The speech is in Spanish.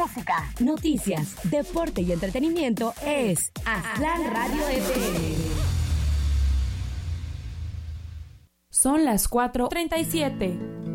música, noticias, deporte y entretenimiento es Aztlán Radio FM. Son las 4:37.